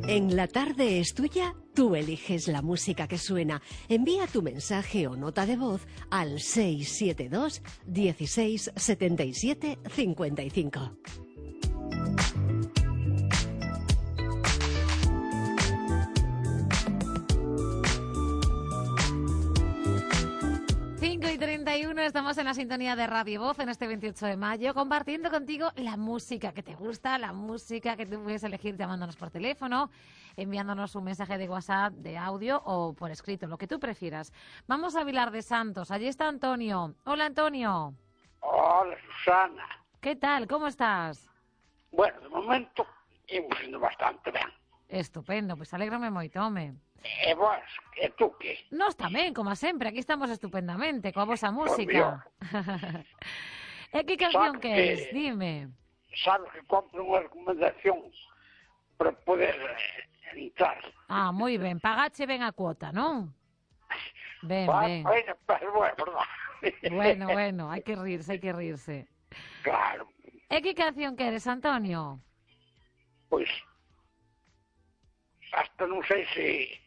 En La Tarde es Tuya, tú eliges la música que suena. Envía tu mensaje o nota de voz al 672 16 77 55. Estamos en la sintonía de Radio Voz en este 28 de mayo, compartiendo contigo la música que te gusta, la música que tú puedes elegir llamándonos por teléfono, enviándonos un mensaje de WhatsApp, de audio o por escrito, lo que tú prefieras. Vamos a Vilar de Santos, allí está Antonio. Hola, Antonio. Hola, Susana. ¿Qué tal? ¿Cómo estás? Bueno, de momento hemos ido bastante ben. Estupendo, pues alégrame moito, home. E vos, e tú que? Nós tamén, como sempre, aquí estamos estupendamente, coa vosa música. E que canción queres? Dime. Sabes que compro unha recomendación para poder entrar. Ah, moi ben, pagache ben a cuota, non? Ben, ben. Bueno, pero é verdad. Bueno, hai que rirse. Claro. E que canción queres, Antonio? Pois, hasta non sei se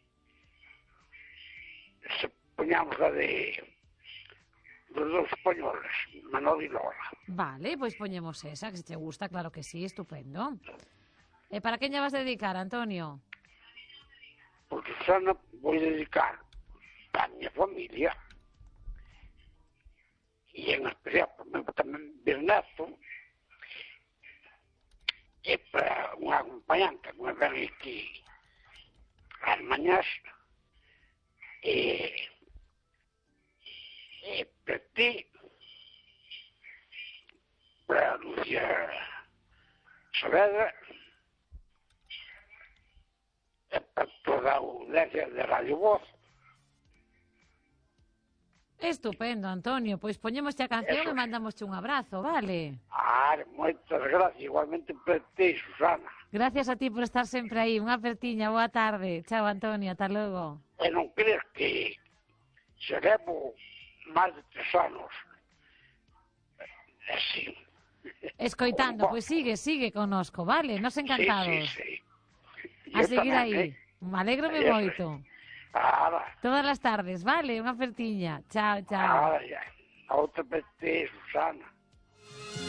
poñamos a dos dous españoles, Manolo e Lola. Vale, pois poñemos esa, que se te gusta, claro que sí, estupendo. E para quen lle vas dedicar, Antonio? Porque xa non vou dedicar a miña familia e en especial tamén Bernesto e para unha acompañante que me ven aquí as mañas e para ti, para Lucía Saavedra e para toda a audiencia de Radio Voz. Estupendo, Antonio, pois poñemos a canción e mandamos un abrazo, vale? Moitas gracias, igualmente para ti, Susana. Gracias a ti por estar sempre aí, unha apertiña, boa tarde. Chao, Antonio, ata logo. E non crees que se levo máis de 3 anos así. Escoitando, pois sigue connosco, vale? Nos encantados. Sí. A seguir aí. Me alegrome moito. Todas as tardes, vale? Unha apertiña. Chao. A outra para ti, Susana.